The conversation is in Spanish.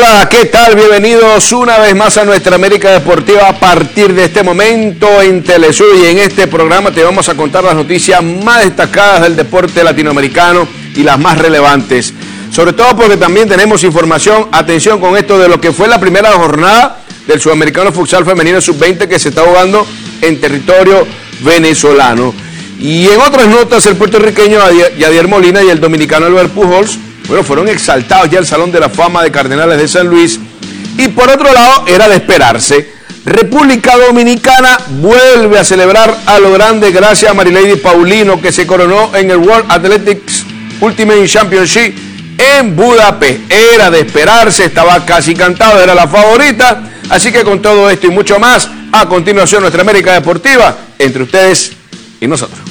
Hola, ¿qué tal? Bienvenidos una vez más a Nuestra América Deportiva a partir de este momento en Telesur, y en este programa te vamos a contar las noticias más destacadas del deporte latinoamericano y las más relevantes. Sobre todo porque también tenemos información, atención con esto de lo que fue la primera jornada del Sudamericano Futsal Femenino Sub-20 que se está jugando en territorio venezolano. Y en otras notas, el puertorriqueño Yadier Molina y el dominicano Albert Pujols, bueno, fueron exaltados ya al Salón de la Fama de Cardenales de San Luis. Y por otro lado, era de esperarse. República Dominicana vuelve a celebrar a lo grande gracias a Marilady Paulino, que se coronó en el World Athletics Ultimate Championship en Budapest. Era de esperarse, estaba casi cantado, era la favorita. Así que con todo esto y mucho más, a continuación Nuestra América Deportiva, entre ustedes y nosotros.